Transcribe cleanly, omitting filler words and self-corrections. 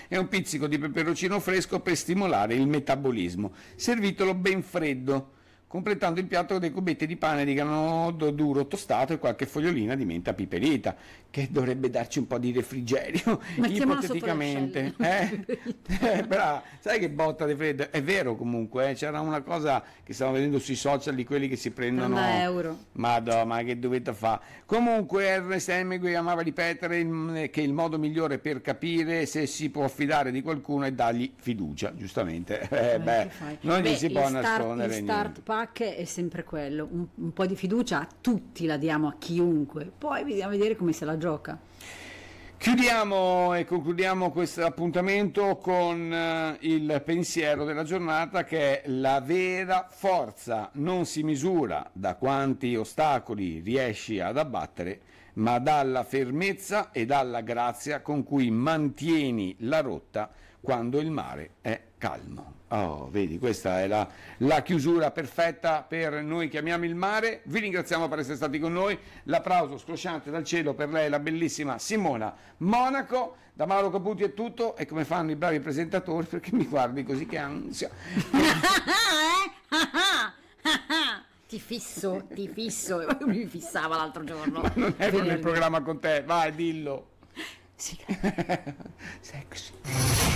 e un pizzico di peperoncino fresco per stimolare il metabolismo. Servitelo ben freddo, completando il piatto con dei cubetti di pane di grano duro tostato e qualche fogliolina di menta piperita, che dovrebbe darci un po' di refrigerio, Mettiamola sotto le ipoteticamente. ascelle. Brava. Sai che botta di freddo? È vero comunque, c'era una cosa che stavo vedendo sui social di quelli che si prendono... 30 euro. Ma che dovete fare? Comunque Ernest Hemingway amava ripetere che il modo migliore per capire se si può fidare di qualcuno è dargli fiducia, giustamente. Che fai? Non gli si può il nascondere il start niente. pack è sempre quello, un po' di fiducia a tutti la diamo, a chiunque, poi vediamo a vedere come se la gioca. Chiudiamo e concludiamo questo appuntamento con il pensiero della giornata, che è: la vera forza non si misura da quanti ostacoli riesci ad abbattere, ma dalla fermezza e dalla grazia con cui mantieni la rotta quando il mare è calmo. Oh, vedi, questa è la chiusura perfetta per noi che amiamo il mare. Vi ringraziamo per essere stati con noi. L'applauso scrosciante dal cielo per lei, la bellissima Simona Monaco. Da Mauro Caputi è tutto, e come fanno i bravi presentatori, perché mi guardi così che ansia. Ti fisso, mi fissava l'altro giorno. Ma non ero nel programma con te, vai, dillo. Sì. Sexy.